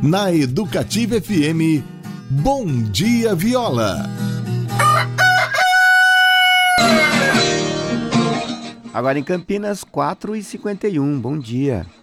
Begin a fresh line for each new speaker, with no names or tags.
Na Educativa FM, Bom Dia Viola.
Agora em Campinas, 4h51. Bom dia.